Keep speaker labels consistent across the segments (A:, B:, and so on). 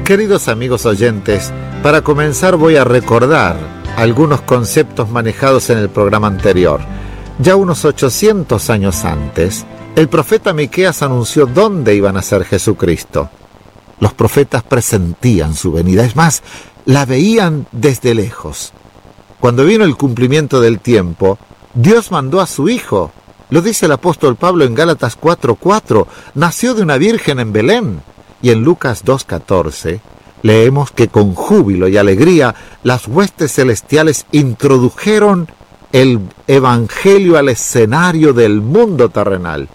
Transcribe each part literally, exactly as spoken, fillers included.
A: Queridos amigos oyentes, para comenzar voy a recordar algunos conceptos manejados en el programa anterior. Ya unos ochocientos años antes, el profeta Miqueas anunció dónde iba a nacer Jesucristo. Los profetas presentían su venida, es más, la veían desde lejos. Cuando vino el cumplimiento del tiempo, Dios mandó a su Hijo. Lo dice el apóstol Pablo en Gálatas cuatro cuatro, nació de una virgen en Belén. Y en Lucas dos catorce leemos que con júbilo y alegría las huestes celestiales introdujeron el evangelio al escenario del mundo terrenal.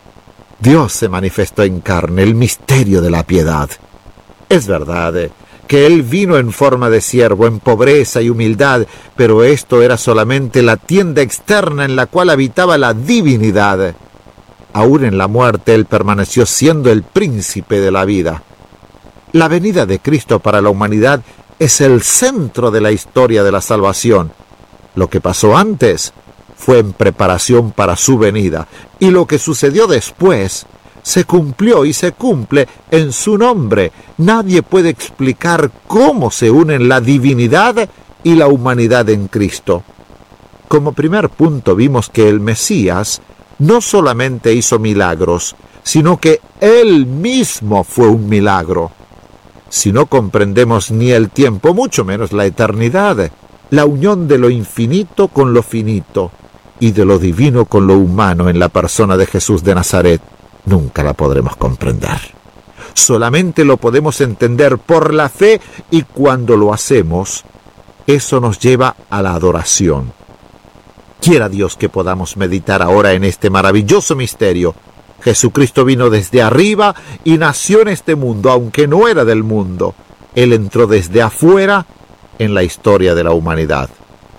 A: Dios se manifestó en carne, el misterio de la piedad. Es verdad eh, que Él vino en forma de siervo, en pobreza y humildad, pero esto era solamente la tienda externa en la cual habitaba la divinidad. Aún en la muerte Él permaneció siendo el príncipe de la vida. La venida de Cristo para la humanidad es el centro de la historia de la salvación. Lo que pasó antes fue en preparación para su venida, y lo que sucedió después se cumplió y se cumple en su nombre. Nadie puede explicar cómo se unen la divinidad y la humanidad en Cristo. Como primer punto vimos que el Mesías no solamente hizo milagros, sino que Él mismo fue un milagro. Si no comprendemos ni el tiempo, mucho menos la eternidad, la unión de lo infinito con lo finito y de lo divino con lo humano en la persona de Jesús de Nazaret, nunca la podremos comprender. Solamente lo podemos entender por la fe, y cuando lo hacemos, eso nos lleva a la adoración. Quiera Dios que podamos meditar ahora en este maravilloso misterio. Jesucristo vino desde arriba y nació en este mundo, aunque no era del mundo. Él entró desde afuera en la historia de la humanidad.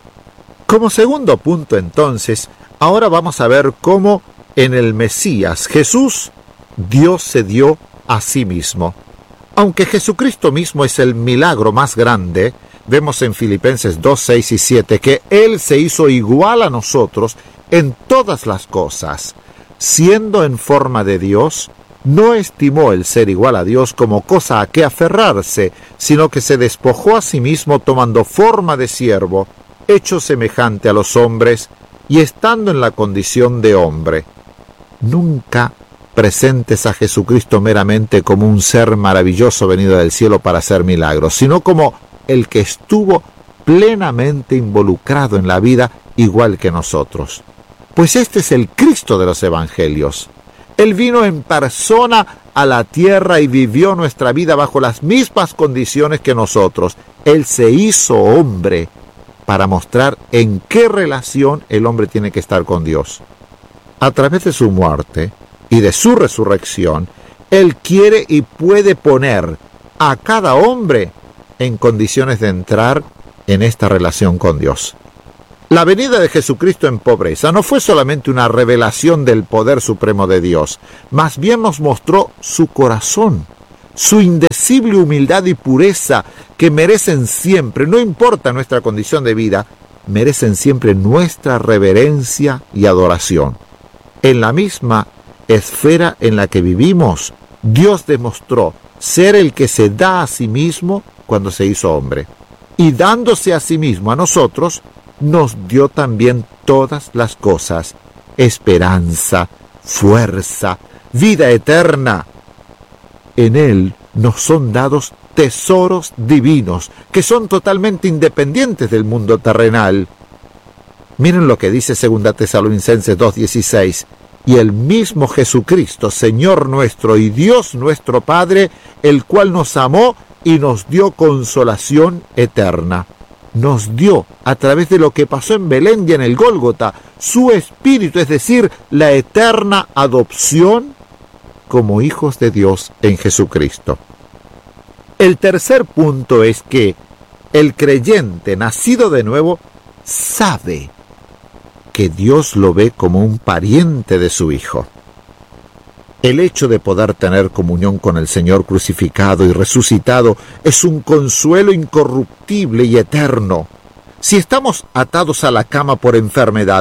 A: Como segundo punto, entonces, ahora vamos a ver cómo en el Mesías Jesús, Dios se dio a sí mismo. Aunque Jesucristo mismo es el milagro más grande, vemos en Filipenses dos, seis y siete que Él se hizo igual a nosotros en todas las cosas. Siendo en forma de Dios, no estimó el ser igual a Dios como cosa a que aferrarse, sino que se despojó a sí mismo tomando forma de siervo, hecho semejante a los hombres y estando en la condición de hombre. Nunca presentes a Jesucristo meramente como un ser maravilloso venido del cielo para hacer milagros, sino como el que estuvo plenamente involucrado en la vida igual que nosotros. Pues este es el Cristo de los Evangelios. Él vino en persona a la tierra y vivió nuestra vida bajo las mismas condiciones que nosotros. Él se hizo hombre para mostrar en qué relación el hombre tiene que estar con Dios. A través de su muerte y de su resurrección, Él quiere y puede poner a cada hombre en condiciones de entrar en esta relación con Dios. La venida de Jesucristo en pobreza no fue solamente una revelación del poder supremo de Dios, más bien nos mostró su corazón, su indecible humildad y pureza que merecen siempre, no importa nuestra condición de vida, merecen siempre nuestra reverencia y adoración. En la misma esfera en la que vivimos, Dios demostró ser el que se da a sí mismo cuando se hizo hombre. Y dándose a sí mismo a nosotros, nos dio también todas las cosas: esperanza, fuerza, vida eterna. En Él nos son dados tesoros divinos, que son totalmente independientes del mundo terrenal. Miren lo que dice segunda Tesalonicenses dos dieciséis. Y el mismo Jesucristo, Señor nuestro y Dios nuestro Padre, el cual nos amó y nos dio consolación eterna. Nos dio, a través de lo que pasó en Belén y en el Gólgota, su Espíritu, es decir, la eterna adopción como hijos de Dios en Jesucristo. El tercer punto es que el creyente nacido de nuevo sabe que Dios lo ve como un pariente de su Hijo. El hecho de poder tener comunión con el Señor crucificado y resucitado es un consuelo incorruptible y eterno. Si estamos atados a la cama por enfermedad,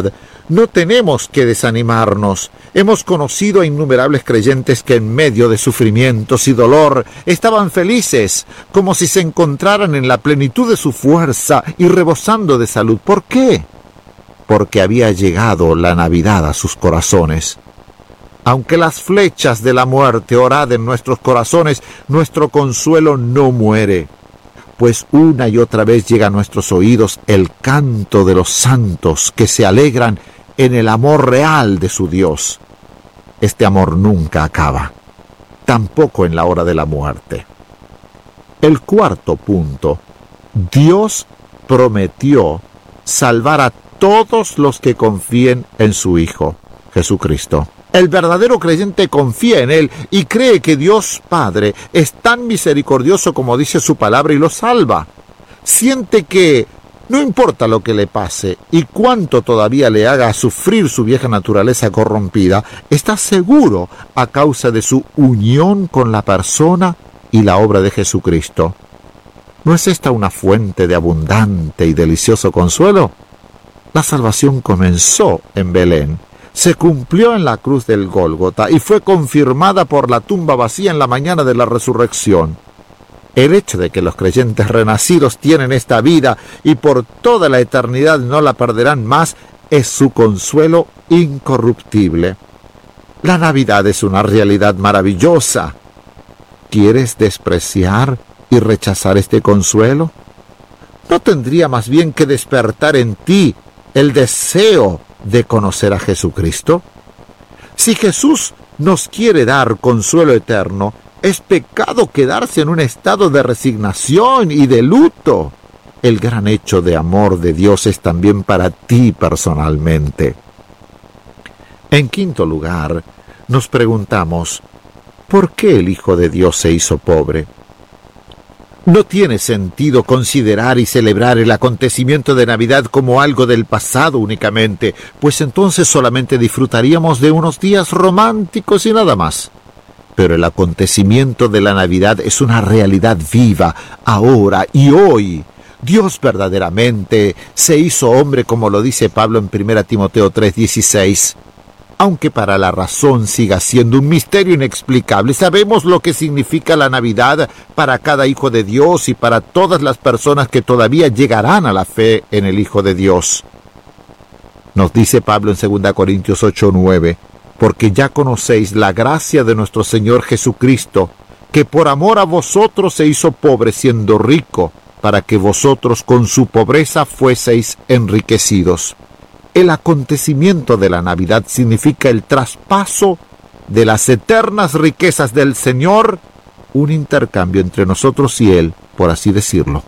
A: No tenemos que desanimarnos. Hemos conocido a innumerables creyentes que en medio de sufrimientos y dolor estaban felices, como si se encontraran en la plenitud de su fuerza y rebosando de salud. ¿Por qué? Porque había llegado la Navidad a sus corazones. Aunque las flechas de la muerte oraden nuestros corazones, nuestro consuelo no muere, pues una y otra vez llega a nuestros oídos el canto de los santos que se alegran en el amor real de su Dios. Este amor nunca acaba, tampoco en la hora de la muerte. El cuarto punto: Dios prometió salvar a todos los que confíen en su Hijo, Jesucristo. El verdadero creyente confía en Él y cree que Dios Padre es tan misericordioso como dice su palabra y lo salva. Siente que no importa lo que le pase y cuánto todavía le haga sufrir su vieja naturaleza corrompida, está seguro a causa de su unión con la persona y la obra de Jesucristo. ¿No es esta una fuente de abundante y delicioso consuelo? La salvación comenzó en Belén, se cumplió en la cruz del Gólgota y fue confirmada por la tumba vacía en la mañana de la resurrección. El hecho de que los creyentes renacidos tienen esta vida y por toda la eternidad no la perderán más es su consuelo incorruptible. La Navidad es una realidad maravillosa. ¿Quieres despreciar y rechazar este consuelo? ¿No tendría más bien que despertar en ti el deseo de conocer a Jesucristo? Si Jesús nos quiere dar consuelo eterno, es pecado quedarse en un estado de resignación y de luto. El gran hecho de amor de Dios es también para ti personalmente. En quinto lugar, nos preguntamos, ¿por qué el Hijo de Dios se hizo pobre? No tiene sentido considerar y celebrar el acontecimiento de Navidad como algo del pasado únicamente, pues entonces solamente disfrutaríamos de unos días románticos y nada más. Pero el acontecimiento de la Navidad es una realidad viva, ahora y hoy. Dios verdaderamente se hizo hombre, como lo dice Pablo en primera Timoteo tres dieciséis. Aunque para la razón siga siendo un misterio inexplicable, sabemos lo que significa la Navidad para cada hijo de Dios y para todas las personas que todavía llegarán a la fe en el Hijo de Dios. Nos dice Pablo en segunda Corintios ocho nueve, porque ya conocéis la gracia de nuestro Señor Jesucristo, que por amor a vosotros se hizo pobre siendo rico, para que vosotros con su pobreza fueseis enriquecidos. El acontecimiento de la Navidad significa el traspaso de las eternas riquezas del Señor, un intercambio entre nosotros y Él, por así decirlo.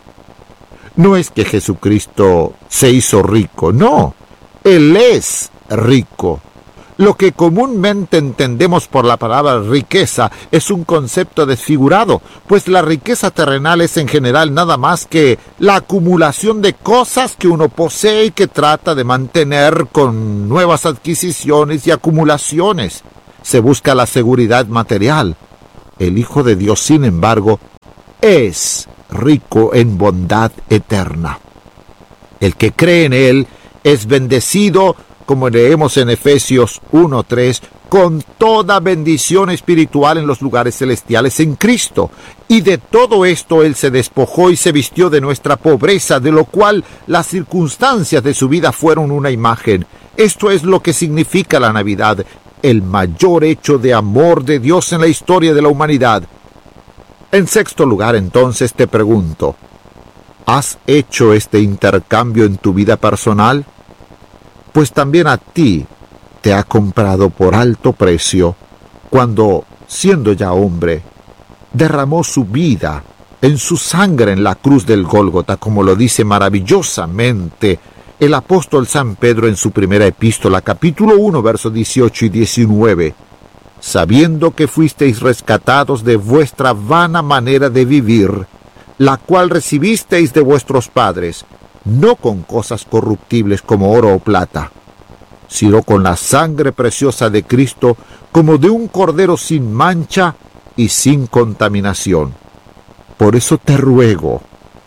A: No es que Jesucristo se hizo rico, no, Él es rico. Lo que comúnmente entendemos por la palabra riqueza es un concepto desfigurado, pues la riqueza terrenal es en general nada más que la acumulación de cosas que uno posee y que trata de mantener con nuevas adquisiciones y acumulaciones. Se busca la seguridad material. El Hijo de Dios, sin embargo, es rico en bondad eterna. El que cree en Él es bendecido, como leemos en Efesios uno tres, con toda bendición espiritual en los lugares celestiales en Cristo. Y de todo esto Él se despojó y se vistió de nuestra pobreza, de lo cual las circunstancias de su vida fueron una imagen. Esto es lo que significa la Navidad, el mayor hecho de amor de Dios en la historia de la humanidad. En sexto lugar, entonces, te pregunto, ¿has hecho este intercambio en tu vida personal? Pues también a ti te ha comprado por alto precio cuando, siendo ya hombre, derramó su vida en su sangre en la cruz del Gólgota, como lo dice maravillosamente el apóstol San Pedro en su primera epístola, capítulo uno, versos dieciocho y diecinueve. Sabiendo que fuisteis rescatados de vuestra vana manera de vivir, la cual recibisteis de vuestros padres, no con cosas corruptibles como oro o plata, sino con la sangre preciosa de Cristo, como de un cordero sin mancha y sin contaminación. Por eso te ruego,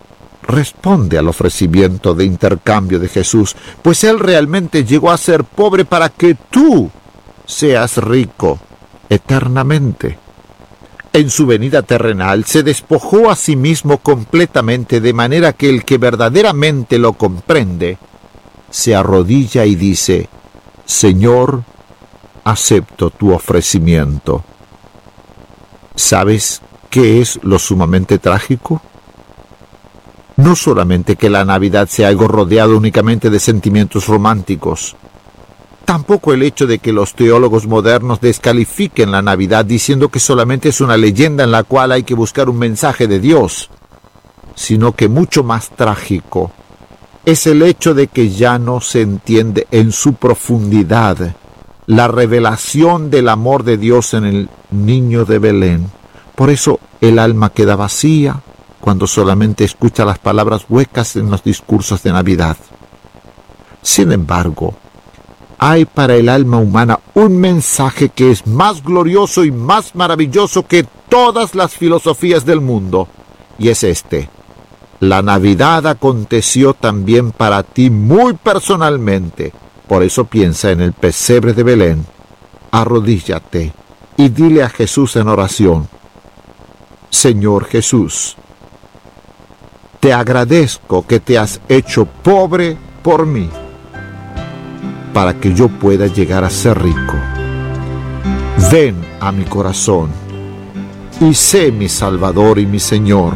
A: responde al ofrecimiento de intercambio de Jesús, pues Él realmente llegó a ser pobre para que tú seas rico eternamente. En su venida terrenal se despojó a sí mismo completamente, de manera que el que verdaderamente lo comprende se arrodilla y dice: Señor, acepto tu ofrecimiento. ¿Sabes qué es lo sumamente trágico? No solamente que la Navidad sea algo rodeado únicamente de sentimientos románticos, tampoco el hecho de que los teólogos modernos descalifiquen la Navidad diciendo que solamente es una leyenda en la cual hay que buscar un mensaje de Dios, sino que mucho más trágico es el hecho de que ya no se entiende en su profundidad la revelación del amor de Dios en el niño de Belén. Por eso el alma queda vacía cuando solamente escucha las palabras huecas en los discursos de Navidad. Sin embargo, hay para el alma humana un mensaje que es más glorioso y más maravilloso que todas las filosofías del mundo, y es este: la Navidad aconteció también para ti muy personalmente. Por eso piensa en el pesebre de Belén, arrodíllate y dile a Jesús en oración: Señor Jesús, te agradezco que te has hecho pobre por mí, para que yo pueda llegar a ser rico. Ven a mi corazón y sé mi Salvador y mi Señor.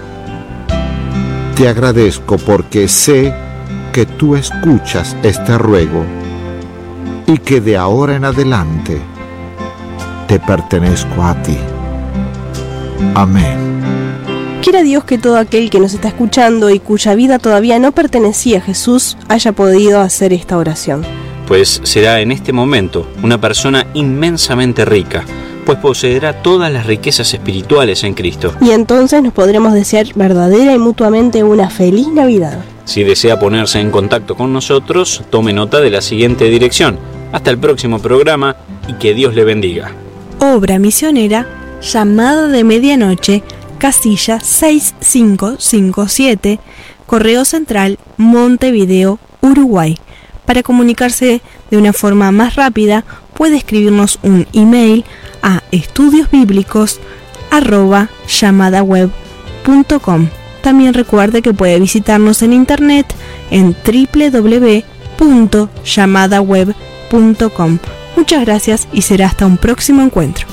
A: Te agradezco porque sé que tú escuchas este ruego y que de ahora en adelante te pertenezco a ti. Amén.
B: Quiera Dios que todo aquel que nos está escuchando y cuya vida todavía no pertenecía a Jesús haya podido hacer esta oración.
C: Pues será en este momento una persona inmensamente rica, pues poseerá todas las riquezas espirituales en Cristo.
B: Y entonces nos podremos desear verdadera y mutuamente una feliz Navidad.
C: Si desea ponerse en contacto con nosotros, tome nota de la siguiente dirección. Hasta el próximo programa y que Dios le bendiga.
D: Obra misionera, Llamada de Medianoche, casilla seis cinco cinco siete, Correo Central, Montevideo, Uruguay. Para comunicarse de una forma más rápida, puede escribirnos un email a estudiosbíblicos arroba llamadaweb punto com. También recuerde que puede visitarnos en internet en doble u doble u doble u punto llamadaweb punto com. Muchas gracias y será hasta un próximo encuentro.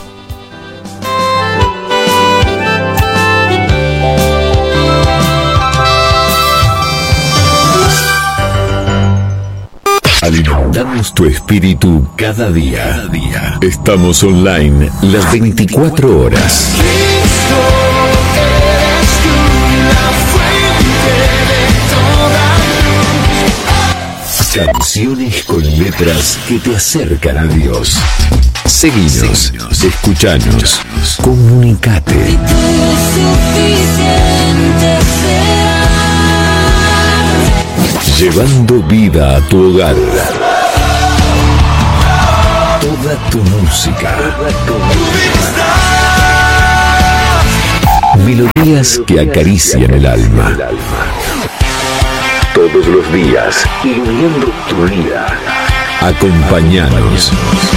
E: Alimentamos tu espíritu cada día. Cada día. Estamos online las veinticuatro horas. Canciones con letras que te acercan a Dios. Seguinos, escuchanos, comunicate. Llevando vida a tu hogar. Toda tu música. Melodías que acarician el alma. Todos los días, iluminando tu vida. Acompáñanos.